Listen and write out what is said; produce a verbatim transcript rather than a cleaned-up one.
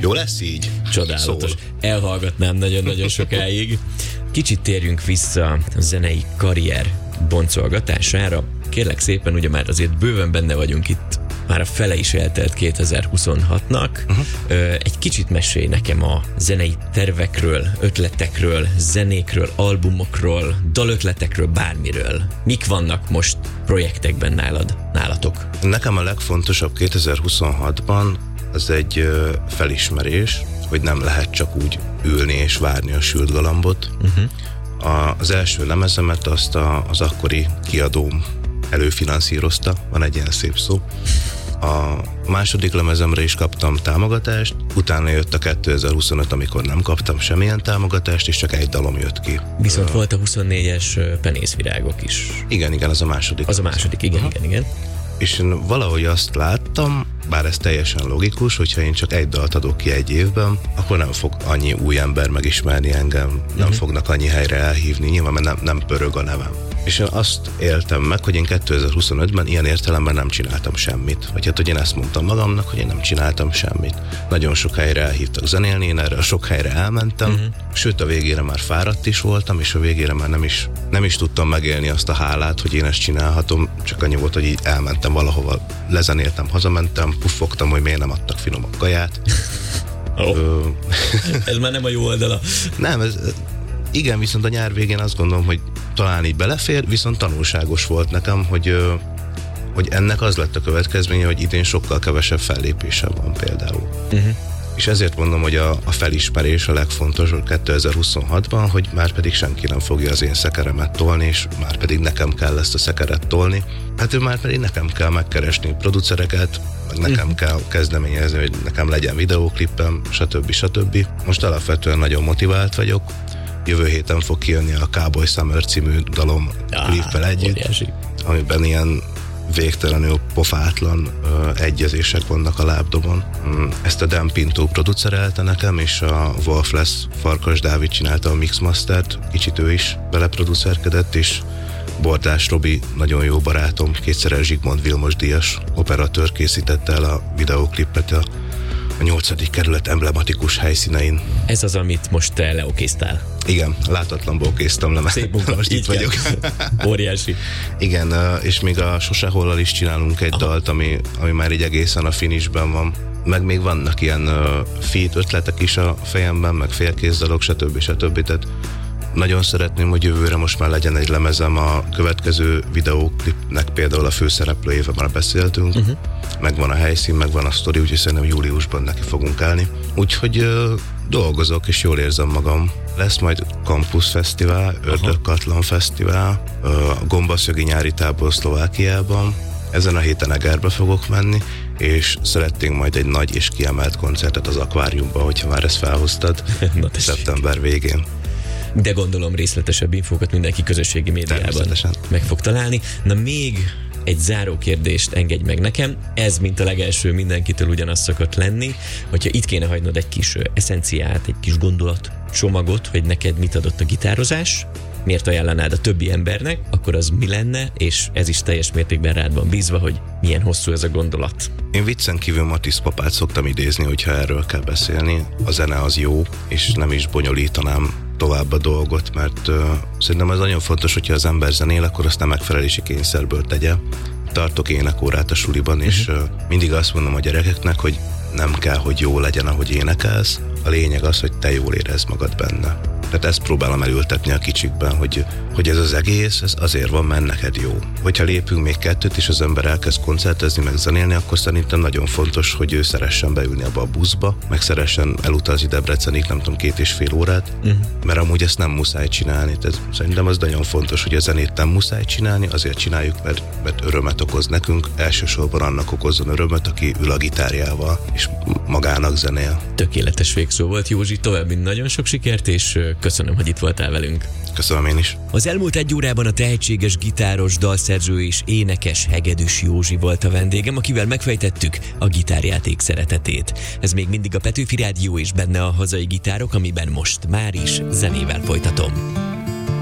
Jó lesz így? Csodálatos. Szól. Elhallgatnám nagyon-nagyon sokáig. Kicsit térjünk vissza a zenei karrier boncolgatására. Kérlek szépen, ugye már azért bőven benne vagyunk itt, már a fele is eltelt kétezer-huszonhatnak. Uh-huh. Egy kicsit mesélj nekem a zenei tervekről, ötletekről, zenékről, albumokról, dalötletekről, bármiről. Mik vannak most projektekben nálad, nálatok? Nekem a legfontosabb kétezer-huszonhatban az egy felismerés, hogy nem lehet csak úgy ülni és várni a sült galambot. Uh-huh. A, az első lemezemet azt a, az akkori kiadóm előfinanszírozta, van egy ilyen szép szó. A második lemezemre is kaptam támogatást, utána jött a kétezer-huszonöt, amikor nem kaptam semmilyen támogatást, és csak egy dalom jött ki. Viszont uh, volt a huszonnégyes Penészvirágok is. Igen, igen, az a második. Az a második, igen, uh-huh. igen, igen. És én valahogy azt láttam, bár ez teljesen logikus, hogyha én csak egy dalt adok ki egy évben, akkor nem fog annyi új ember megismerni engem, nem uh-huh. fognak annyi helyre elhívni, nyilván mert nem, nem pörög a nevem. És én azt éltem meg, hogy én kétezer-huszonötben ilyen értelemben nem csináltam semmit. Vagy hát, hogy én ezt mondtam magamnak, hogy én nem csináltam semmit. Nagyon sok helyre elhívtak zenélni, én erre sok helyre elmentem, uh-huh. sőt a végére már fáradt is voltam, és a végére már nem is, nem is tudtam megélni azt a hálát, hogy én ezt csinálhatom, csak annyi volt, hogy így elmentem valahova, lezenéltem, hazamentem, puffogtam, hogy miért nem adtak finomabb kaját. Oh. Ö... ez már nem a jó oldala. Nem, ez... Igen, viszont a nyár végén azt gondolom, hogy talán így belefér, viszont tanulságos volt nekem, hogy, hogy ennek az lett a következménye, hogy idén sokkal kevesebb fellépésem van például. Uh-huh. És ezért mondom, hogy a, a felismerés a legfontosabb kétezer-huszonhatban, hogy már pedig senki nem fogja az én szekeremet tolni, és már pedig nekem kell ezt a szekeret tolni. Hát ő már pedig nekem kell megkeresni producereket, meg nekem uh-huh. kell kezdeményezni, hogy nekem legyen videóklipem, stb. stb. Most alapvetően nagyon motivált vagyok. Jövő héten fog kijönni a Cowboy Summer című dalom ah, klippel együtt, óriási. Amiben ilyen végtelenül pofátlan uh, egyezések vannak a lábdobon. Um, ezt a Dan Pinto producerelte nekem, és a Wolf lesz Farkas Dávid csinálta a mixmastert, kicsit ő is beleproducerkedett, és Bordás Robi, nagyon jó barátom, kétszeres Zsigmond Vilmos díjas operatőr készítette el a videóklipet a a nyolcadik kerület emblematikus helyszínein. Ez az, amit most te leokéztál. Igen, látatlanból késztem le, mert szép munka, most itt vagyok. Óriási. Igen, és még a Sosehollal is csinálunk egy Aha. dalt, ami, ami már így egészen a finishben van. Meg még vannak ilyen uh, feat ötletek is a fejemben, meg félkézdalok, stb. stb. Tehát nagyon szeretném, hogy jövőre most már legyen egy lemezem, a következő videóklipnek például a főszereplőjével már beszéltünk, uh-huh. megvan a helyszín, megvan a sztori, úgyhogy szerintem júliusban neki fogunk állni. Úgyhogy uh, dolgozok, és jól érzem magam. Lesz majd Campus Fesztivál, Ördögkatlan Fesztivál, uh, a Gombaszögi nyári tábor Szlovákiában. Ezen a héten Egerbe fogok menni, és szeretnénk majd egy nagy és kiemelt koncertet az akváriumba, hogyha már ezt felhoztad, szeptember végén. De gondolom részletesebb infókat mindenki közösségi médiában meg fog találni. Na még egy záró kérdést engedj meg nekem. Ez, mint a legelső, mindenkitől ugyanaz szokott lenni, hogyha itt kéne hagynod egy kis eszenciát, egy kis gondolat, csomagot, hogy neked mit adott a gitározás, miért ajánlanád a többi embernek, akkor az mi lenne, és ez is teljes mértékben rád van bízva, hogy milyen hosszú ez a gondolat. Én viccen kívül Matisz papát szoktam idézni, hogyha erről kell beszélni. A zene az jó, és nem is bonyolítanám tovább a dolgot, mert uh, szerintem ez nagyon fontos, hogyha az ember zenél, akkor azt nem megfelelési kényszerből tegye. Tartok énekórát a suliban, uh-huh. és uh, mindig azt mondom a gyerekeknek, hogy nem kell, hogy jó legyen, ahogy énekelsz. A lényeg az, hogy te jól érezd magad benne. Tehát ezt próbálom elültetni a kicsikben, hogy, hogy ez az egész, ez azért van, mert neked jó. Hogyha lépünk még kettőt, és az ember elkezd koncertezni, meg zenélni, akkor szerintem nagyon fontos, hogy ő szeressen beülni abba a buszba, meg szeressen elutazni Debrecenig, nem tudom, két és fél órát, uh-huh. mert amúgy ezt nem muszáj csinálni. Tehát szerintem az nagyon fontos, hogy a zenét nem muszáj csinálni, azért csináljuk, mert, mert örömet okoz nekünk, elsősorban annak okozzon örömet, aki ül a gitárjával, és magának zenél. Tökéletes végszó volt, Józsi, további nagyon sok sikert, és köszönöm, hogy itt voltál velünk. Köszönöm én is. Az elmúlt egy órában a tehetséges gitáros, dalszerző és énekes Hegedűs Józsi volt a vendégem, akivel megfejtettük a gitárjáték szeretetét. Ez még mindig a Petőfi Rádió, és benne a hazai gitárok, amiben most már is zenével folytatom.